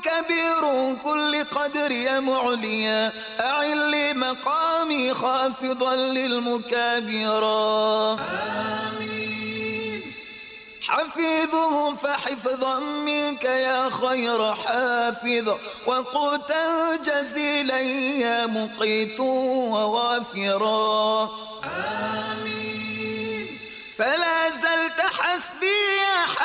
كبير كل قدر يا معليا أعل لي مقامي خافضا للمكابرا. آمين. حفيظه فحفظا منك يا خير حافظ وقوتا جزيلا يا مقيت ووافرا. آمين. فلا زلت حسبي